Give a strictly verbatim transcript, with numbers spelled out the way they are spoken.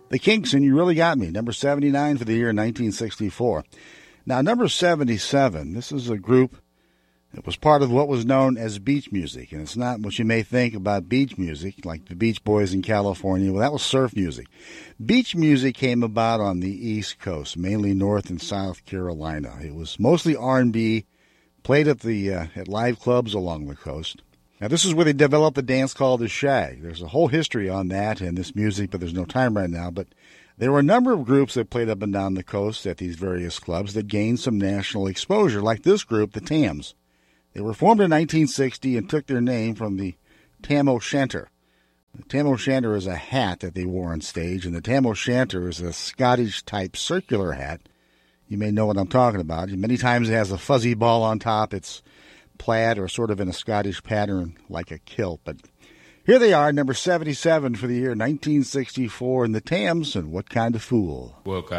The Kinks, and You Really Got Me, number seventy-nine for the year nineteen sixty-four. Now, number seventy-seven, this is a group that was part of what was known as beach music, and it's not what you may think about beach music, like the Beach Boys in California. Well, that was surf music. Beach music came about on the East Coast, mainly North and South Carolina. It was mostly R and B, played at the uh, at live clubs along the coast. Now, this is where they developed a dance called the shag. There's a whole history on that and this music, but there's no time right now. But there were a number of groups that played up and down the coast at these various clubs that gained some national exposure, like this group, the Tams. They were formed in nineteen sixty and took their name from the Tam O'Shanter. The Tam O'Shanter is a hat that they wore on stage, and the Tam O'Shanter is a Scottish-type circular hat. You may know what I'm talking about. Many times it has a fuzzy ball on top. It's plaid or sort of in a Scottish pattern like a kilt. But here they are, number seventy-seven for the year nineteen sixty-four, in the Tams, and What Kind of Fool. Well,